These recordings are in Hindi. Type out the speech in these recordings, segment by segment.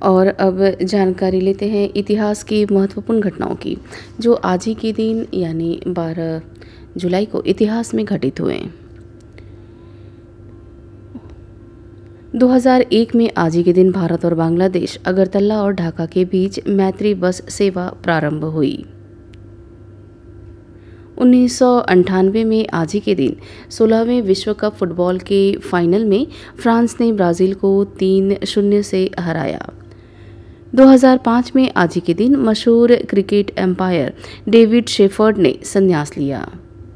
और अब जानकारी लेते हैं इतिहास की महत्वपूर्ण घटनाओं की, जो आज ही के दिन यानी 12 जुलाई को इतिहास में घटित हुए। 2001 में आज ही के दिन भारत और बांग्लादेश अगरतला और ढाका के बीच मैत्री बस सेवा प्रारंभ हुई। 1998 में आज ही के दिन 16वें विश्व कप फुटबॉल के फाइनल में फ्रांस ने ब्राज़ील को 3-0 से हराया। 2005 में आज ही के दिन मशहूर क्रिकेट एम्पायर डेविड शेफर्ड ने संन्यास लिया।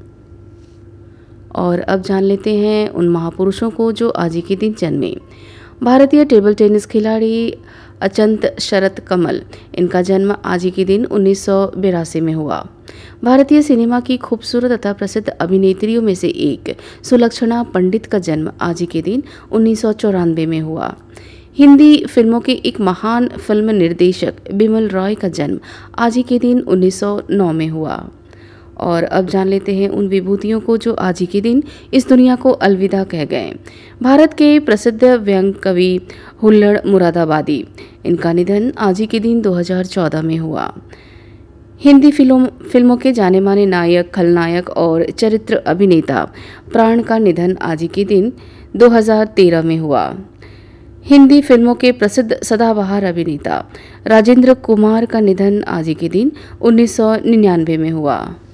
और अब जान लेते हैं उन महापुरुषों को जो आज ही के दिन जन्मे। भारतीय टेबल टेनिस खिलाड़ी अचंत शरत कमल, इनका जन्म आज ही के दिन 1982 में हुआ। भारतीय सिनेमा की खूबसूरत तथा प्रसिद्ध अभिनेत्रियों में से एक सुलक्षणा पंडित का जन्म आज ही के दिन 1994 में हुआ। हिंदी फिल्मों के एक महान फिल्म निर्देशक बिमल रॉय का जन्म आज ही के दिन 1909 में हुआ। और अब जान लेते हैं उन विभूतियों को जो आज ही के दिन इस दुनिया को अलविदा कह गए। भारत के प्रसिद्ध व्यंग कवि हुल्लड़ मुरादाबादी, इनका निधन आज ही के दिन 2014 में हुआ। हिंदी फिल्मों के जाने माने नायक, खलनायक और चरित्र अभिनेता प्राण का निधन आज ही के दिन 2013 में हुआ। हिंदी फिल्मों के प्रसिद्ध सदाबहार अभिनेता राजेंद्र कुमार का निधन आज ही के दिन 1999 में हुआ।